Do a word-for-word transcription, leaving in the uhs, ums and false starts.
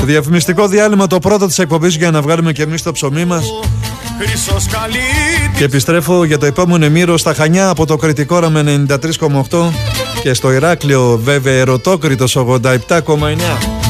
Διαφημιστικό διάλειμμα, το πρώτο της εκπομπής, για να βγάλουμε και εμείς το ψωμί μας. Και επιστρέφω για το επόμενο ημίρο στα Χανιά από το Κρητικόρα με ενενήντα τρία κόμμα οκτώ και στο Ηράκλειο βέβαια Ερωτόκριτος ογδόντα επτά κόμμα εννιά.